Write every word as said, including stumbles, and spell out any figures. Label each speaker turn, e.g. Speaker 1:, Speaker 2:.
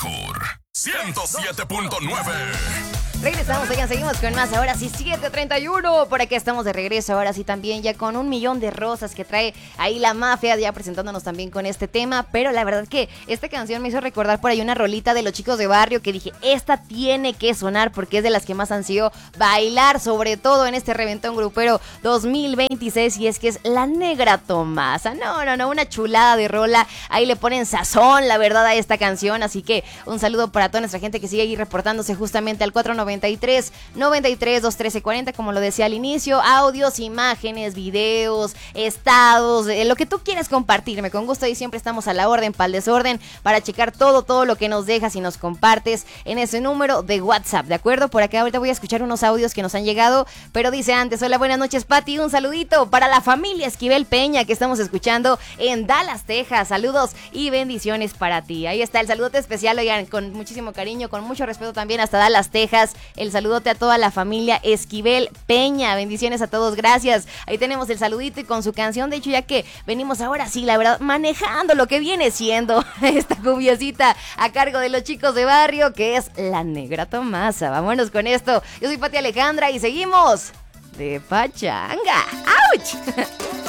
Speaker 1: mejor ciento siete punto nueve.
Speaker 2: Regresamos, oigan, seguimos con más. Ahora sí, siete treinta y uno. Por aquí estamos de regreso. Ahora sí también ya con un millón de rosas que trae ahí la mafia, ya presentándonos también con este tema. Pero la verdad que esta canción me hizo recordar por ahí una rolita de Los Chicos de Barrio que dije, esta tiene que sonar porque es de las que más han sido bailar, sobre todo en este reventón grupero dos mil veintiséis. Y es que es La Negra Tomasa. No, no, no, una chulada de rola. Ahí le ponen sazón, la verdad, a esta canción. Así que un saludo para toda nuestra gente que sigue ahí reportándose justamente al cuatro noventa y tres, noventa y tres, doscientos trece, cuarenta, como lo decía al inicio. Audios, imágenes, videos, estados, eh, lo que tú quieras compartirme, con gusto ahí siempre estamos a la orden, para el desorden, para checar todo, todo lo que nos dejas y nos compartes en ese número de WhatsApp, ¿de acuerdo? Por acá ahorita voy a escuchar unos audios que nos han llegado, pero dice antes, hola, buenas noches, Pati, un saludito para la familia Esquivel Peña que estamos escuchando en Dallas, Texas, saludos y bendiciones para ti. Ahí está el saludote especial, oigan, con muchísimo cariño, con mucho respeto también hasta Dallas, Texas. El saludote a toda la familia Esquivel Peña. Bendiciones a todos, gracias. Ahí tenemos el saludito y con su canción. De hecho, ya que venimos ahora sí, la verdad, manejando lo que viene siendo esta cumbiacita a cargo de Los Chicos de Barrio, que es La Negra Tomasa. Vámonos con esto. Yo soy Pati Alejandra y seguimos de pachanga. ¡Auch!